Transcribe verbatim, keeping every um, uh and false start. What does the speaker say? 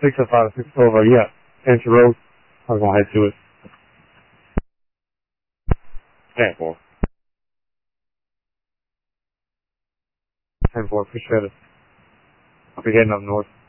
six oh five, six over, yeah. Fancy Road. I was gonna head to it. ten four. ten four, appreciate it. I'll be heading up north.